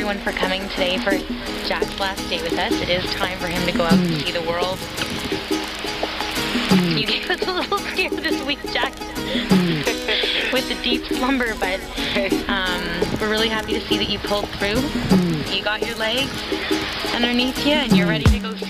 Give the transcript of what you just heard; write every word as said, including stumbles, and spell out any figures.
everyone for coming today for Jack's last day with us. It is time for him to go out and see the world. You gave us a little scare this week, Jack, with the deep slumber, but um, we're really happy to see that you pulled through. You got your legs underneath you and you're ready to go